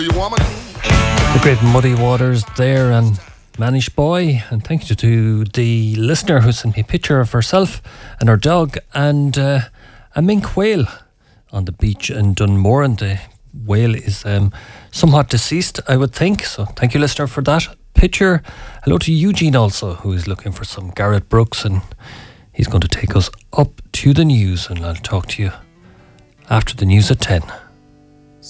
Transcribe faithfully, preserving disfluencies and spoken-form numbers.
The great Muddy Waters there and Manish Boy, and thank you to the listener who sent me a picture of herself and her dog and uh, a mink whale on the beach in Dunmore, and the whale is um, somewhat deceased, I would think, so thank you, listener, for that picture. Hello to Eugene also, who is looking for some Garrett Brooks, and he's going to take us up to the news, and I'll talk to you after the news at ten.